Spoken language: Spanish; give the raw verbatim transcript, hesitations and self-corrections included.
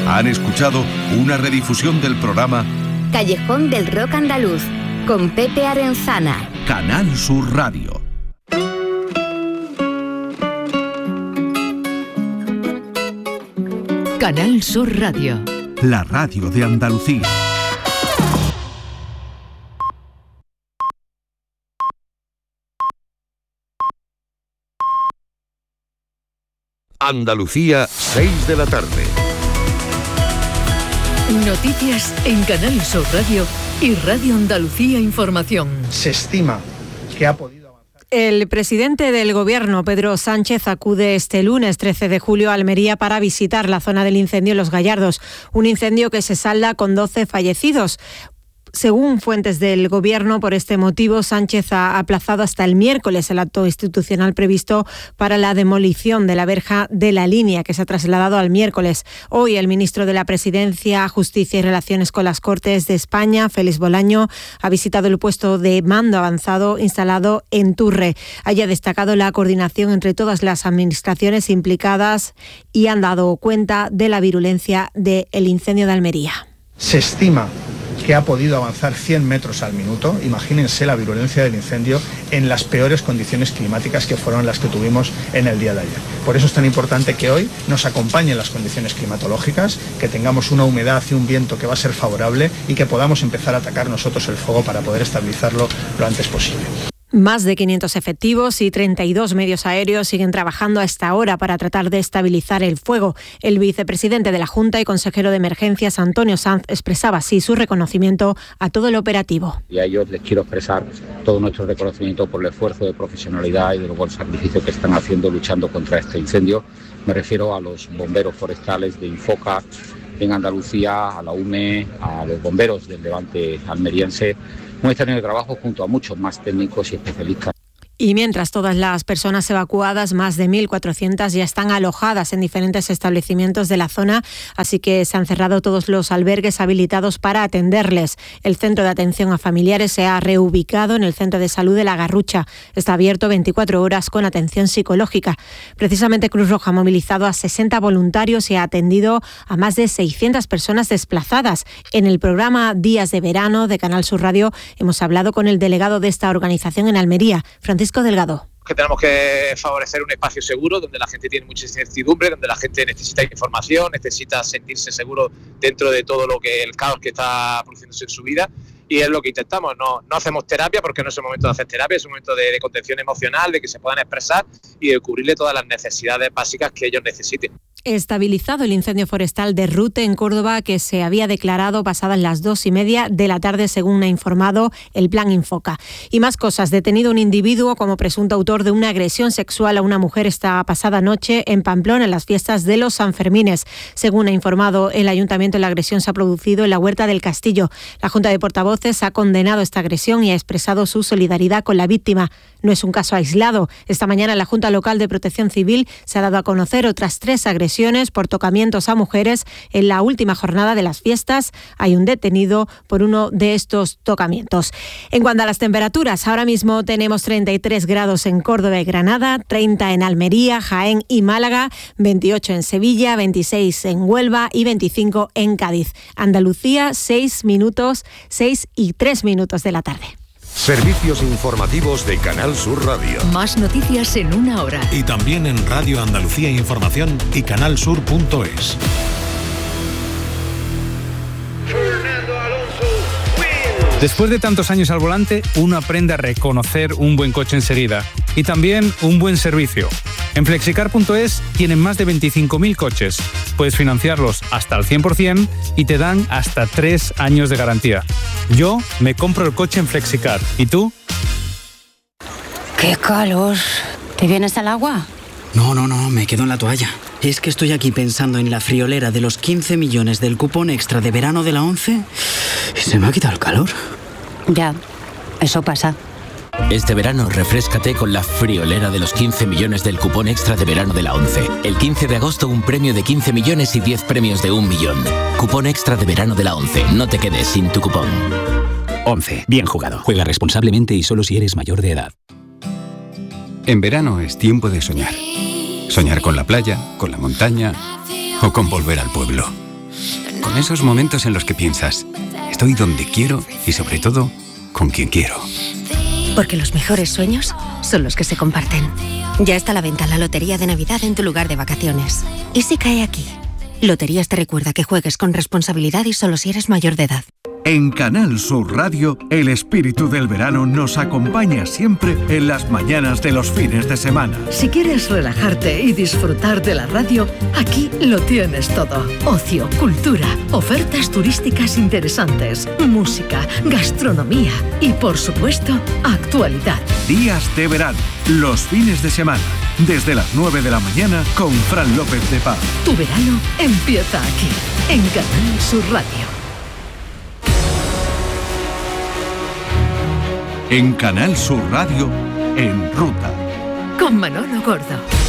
Han escuchado una redifusión del programa Callejón del Rock Andaluz, con Pepe Arenzana. Canal Sur Radio. Canal Sur Radio. La radio de Andalucía. Andalucía, seis de la tarde. Noticias en Canal Sur Radio y Radio Andalucía Información. Se estima que ha podido... El presidente del Gobierno, Pedro Sánchez, acude este lunes trece de julio a Almería para visitar la zona del incendio en Los Gallardos, un incendio que se salda con doce fallecidos. Según fuentes del Gobierno, por este motivo, Sánchez ha aplazado hasta el miércoles el acto institucional previsto para la demolición de la verja de la línea, que se ha trasladado al miércoles. Hoy, el ministro de la Presidencia, Justicia y Relaciones con las Cortes de España, Félix Bolaño, ha visitado el puesto de mando avanzado instalado en Turre. Allí ha destacado la coordinación entre todas las administraciones implicadas y han dado cuenta de la virulencia del incendio de Almería. Se estima que ha podido avanzar cien metros al minuto. Imagínense la virulencia del incendio en las peores condiciones climáticas que fueron las que tuvimos en el día de ayer. Por eso es tan importante que hoy nos acompañen las condiciones climatológicas, que tengamos una humedad y un viento que va a ser favorable y que podamos empezar a atacar nosotros el fuego para poder estabilizarlo lo antes posible. Más de quinientos efectivos y treinta y dos medios aéreos siguen trabajando a esta hora para tratar de estabilizar el fuego. El vicepresidente de la Junta y consejero de Emergencias, Antonio Sanz, expresaba así su reconocimiento a todo el operativo. Y a ellos les quiero expresar todo nuestro reconocimiento por el esfuerzo de profesionalidad y de los buenos sacrificios que están haciendo luchando contra este incendio. Me refiero a los bomberos forestales de Infoca en Andalucía, a la U M E, a los bomberos del Levante almeriense. Un extraordinario trabajo junto a muchos más técnicos y especialistas. Y mientras todas las personas evacuadas, más de mil cuatrocientas, ya están alojadas en diferentes establecimientos de la zona, así que se han cerrado todos los albergues habilitados para atenderles. El centro de atención a familiares se ha reubicado en el Centro de Salud de La Garrucha. Está abierto veinticuatro horas con atención psicológica. Precisamente Cruz Roja ha movilizado a sesenta voluntarios y ha atendido a más de seiscientas personas desplazadas. En el programa Días de Verano de Canal Sur Radio hemos hablado con el delegado de esta organización en Almería, Francisco Delgado. Que tenemos que favorecer un espacio seguro donde la gente tiene mucha incertidumbre, donde la gente necesita información, necesita sentirse seguro dentro de todo lo que el caos que está produciéndose en su vida, y es lo que intentamos. No, no hacemos terapia porque no es el momento de hacer terapia, es un momento de, de contención emocional, de que se puedan expresar y de cubrirle todas las necesidades básicas que ellos necesiten. Estabilizado el incendio forestal de Rute en Córdoba, que se había declarado pasadas las dos y media de la tarde, según ha informado el Plan Infoca. Y más cosas. Detenido un individuo como presunto autor de una agresión sexual a una mujer esta pasada noche en Pamplona, en las fiestas de los Sanfermines. Según ha informado el Ayuntamiento, la agresión se ha producido en la Huerta del Castillo. La Junta de Portavoces ha condenado esta agresión y ha expresado su solidaridad con la víctima. No es un caso aislado. Esta mañana en la Junta Local de Protección Civil se ha dado a conocer otras tres agresiones por tocamientos a mujeres. En la última jornada de las fiestas hay un detenido por uno de estos tocamientos. En cuanto a las temperaturas, ahora mismo tenemos treinta y tres grados en Córdoba y Granada, treinta en Almería, Jaén y Málaga, veintiocho en Sevilla, veintiséis en Huelva y veinticinco en Cádiz. Andalucía, seis minutos, seis y tres minutos de la tarde. Servicios informativos de Canal Sur Radio. Más noticias en una hora. Y también en Radio Andalucía Información y canalsur punto es. Después de tantos años al volante, uno aprende a reconocer un buen coche enseguida y también un buen servicio. En flexicar punto es tienen más de veinticinco mil coches. Puedes financiarlos hasta al cien por ciento y te dan hasta tres años de garantía. Yo me compro el coche en Flexicar. ¿Y tú? ¡Qué calor! ¿Te vienes al agua? No, no, no, me quedo en la toalla. Es que estoy aquí pensando en la friolera de los quince millones del cupón extra de verano de la ONCE y se me ha quitado el calor. Ya, eso pasa. Este verano refréscate con la friolera de los quince millones del cupón extra de verano de la ONCE. El quince de agosto un premio de quince millones y diez premios de un millón. Cupón extra de verano de la ONCE. No te quedes sin tu cupón. ONCE. Bien jugado. Juega responsablemente y solo si eres mayor de edad. En verano es tiempo de soñar. Soñar con la playa, con la montaña o con volver al pueblo. Con esos momentos en los que piensas, estoy donde quiero y sobre todo, con quien quiero. Porque los mejores sueños son los que se comparten. Ya está a la venta la Lotería de Navidad en tu lugar de vacaciones. ¿Y si cae aquí? Loterías te recuerda que juegues con responsabilidad y solo si eres mayor de edad. En Canal Sur Radio, el espíritu del verano nos acompaña siempre en las mañanas de los fines de semana. Si quieres relajarte y disfrutar de la radio, aquí lo tienes todo. Ocio, cultura, ofertas turísticas interesantes, música, gastronomía y, por supuesto, actualidad. Días de verano, los fines de semana, desde las nueve de la mañana con Fran López de Paz. Tu verano empieza aquí, en Canal Sur Radio. En Canal Sur Radio, En Ruta. Con Manolo Gordo.